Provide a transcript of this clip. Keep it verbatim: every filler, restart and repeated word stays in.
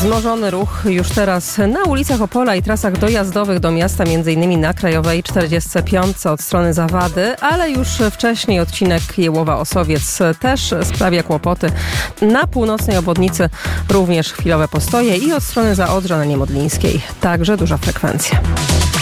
Wzmożony ruch już teraz na ulicach Opola i trasach dojazdowych do miasta, m.in. na Krajowej czterdziestce piątce od strony Zawady, ale już wcześniej odcinek Jełowa-Osowiec też sprawia kłopoty. Na północnej obwodnicy również chwilowe postoje i od strony Zaodrza na Niemodlińskiej także duża frekwencja.